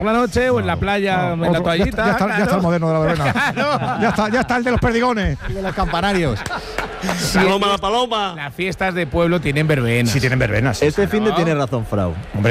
la noche o en la playa, en la toallita. Ya está el moderno de la verbena. Claro. Ya está el de los perdigones. Y de los campanarios. La paloma. Las fiestas de pueblo tienen verbena. Sí, tienen verbenas. Este fin de tiene razón, Frau. Hombre,